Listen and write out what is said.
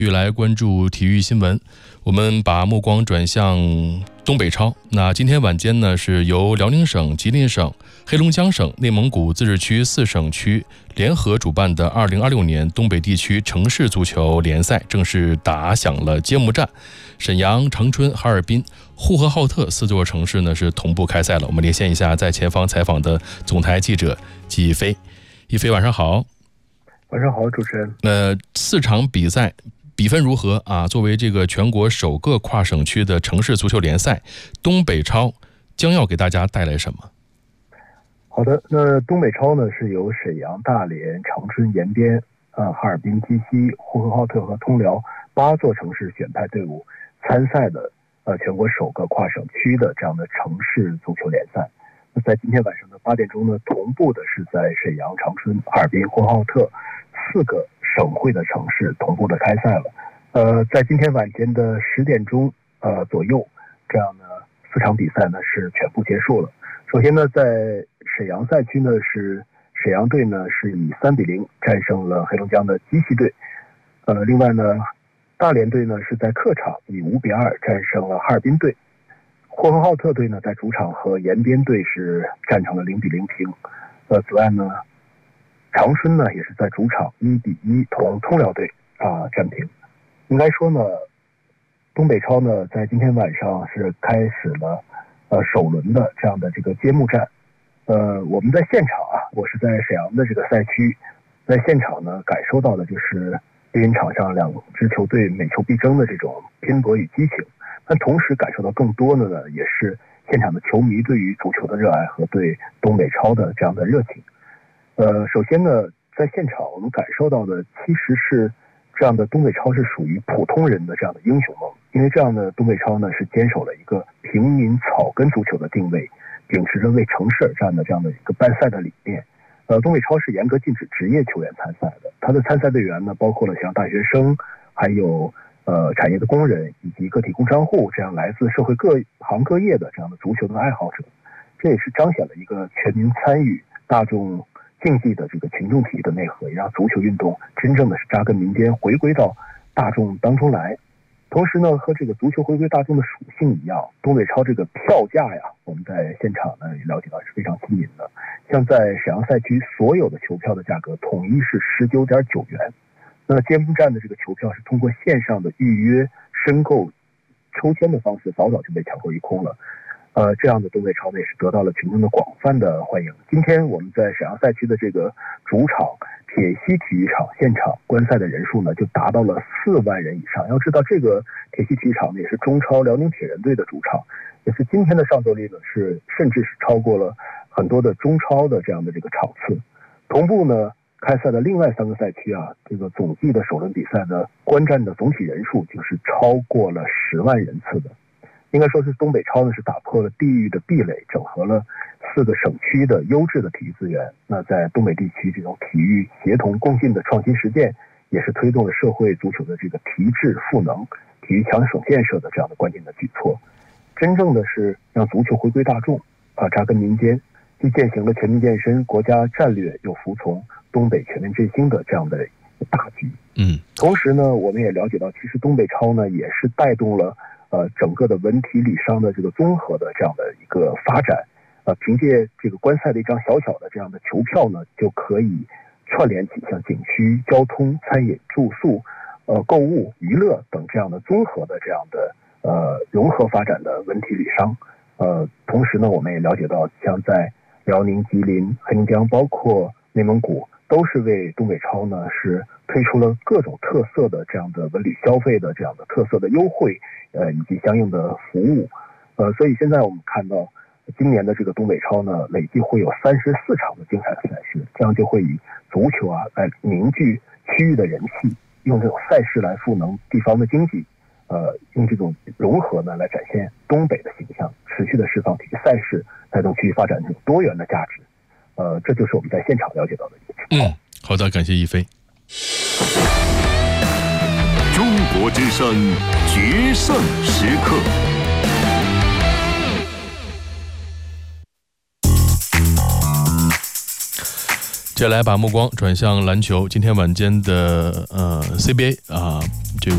来关注体育新闻，我们把目光转向东北超。那今天晚间呢，是由辽宁省、吉林省、黑龙江省、内蒙古自治区4省区联合主办的2026年东北地区城市足球联赛正式打响了揭幕战。沈阳、长春、哈尔滨、呼和浩特4座城市呢是同步开赛了。我们连线一下在前方采访的总台记者季一飞。一飞，晚上好。 晚上好，主持人。 4场比赛比分如何啊？作为这个全国首个跨省区的城市足球联赛，东北超将要给大家带来什么？ 好的，那东北超呢是由沈阳、大连、长春、延边、哈尔滨、鸡西、呼和浩特和通辽8座城市选派队伍参赛的全国首个跨省区的这样的城市足球联赛。那在今天晚上的8点钟呢，同步的是在沈阳、长春、哈尔滨、呼和浩特4个省会的城市同步的开赛了。在今天晚间的10点钟左右，这样的4场比赛呢是全部结束了。首先呢，在沈阳赛区呢，是沈阳队呢是以3-0战胜了黑龙江的鸡西队。另外呢，大连队呢是在客场以5-2战胜了哈尔滨队。呼和浩特队呢在主场和延边队是战成了0-0平。此外呢，长春呢也是在主场1-1同通辽队战平。应该说呢，东北超呢在今天晚上是开始了首轮的这样的这个揭幕战。我们在现场我是在沈阳的这个赛区，在现场呢感受到的就是绿茵场上2支球队每球必争的这种拼搏与激情，但同时感受到更多的呢也是现场的球迷对于足球的热爱和对东北超的这样的热情。首先呢，在现场我们感受到的其实是这样的东北超是属于普通人的这样的英雄梦，因为这样的东北超呢是坚守了一个平民草根足球的定位，秉持着为城市而战的这样的一个办赛的理念。东北超是严格禁止职业球员参赛的，他的参赛队员呢包括了像大学生，还有产业的工人以及个体工商户这样来自社会各行各业的这样的足球的爱好者。这也是彰显了一个全民参与、大众竞技的这个群众体育的内核，也让足球运动真正的是扎根民间，回归到大众当中来。同时呢，和这个足球回归大众的属性一样，东北超这个票价我们在现场呢也了解到是非常亲民的。像在沈阳赛区，所有的球票的价格统一是19.9元。那揭幕战的这个球票是通过线上的预约、申购、抽签的方式，早早就被抢购一空了。这样的东北超呢也是得到了群众的广泛的欢迎。今天我们在沈阳赛区的这个主场铁西体育场现场观赛的人数呢就达到了4万人以上。要知道这个铁西体育场呢也是中超辽宁铁人队的主场，也是今天的上座率呢是甚至是超过了很多的中超的这样的这个场次。同步呢开赛的另外3个赛区这个总计的首轮比赛的观战的总体人数就是超过了10万人次的。应该说是东北超呢是打破了地域的壁垒，整合了4个省区的优质的体育资源。那在东北地区这种体育协同共进的创新实践，也是推动了社会足球的这个提质赋能、体育强省建设的这样的关键的举措。真正的是让足球回归大众扎根民间，既践行了全民健身国家战略，又服从东北全面振兴的这样的大局。同时呢，我们也了解到，其实东北超呢也是带动了整个的文体旅商的这个综合的这样的一个发展。凭借这个观赛的一张小小的这样的球票呢，就可以串联起像景区、交通、餐饮、住宿、购物、娱乐等这样的综合的这样的融合发展的文体旅商。同时呢，我们也了解到，像在辽宁、吉林、黑龙江，包括内蒙古，都是为东北超呢是推出了各种特色的这样的文旅消费的这样的特色的优惠，以及相应的服务。所以现在我们看到今年的这个东北超呢，累计会有34场的精彩的赛事，这样就会以足球来凝聚区域的人气，用这种赛事来赋能地方的经济，用这种融合呢来展现东北的形象，持续的释放体育赛事，带动区域发展这种多元的价值。这就是我们在现场了解到的一个情况。 好的，感谢一飞。 中国之声决胜时刻。 接下来把目光转向篮球，今天晚间的CBA